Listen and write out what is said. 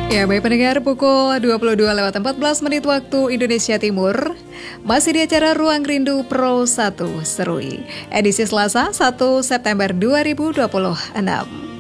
Ya, baik pendengar, pukul 22:14 waktu Indonesia Timur. Masih di acara Ruang Rindu Pro 1 Serui, edisi Selasa 1 September 2026.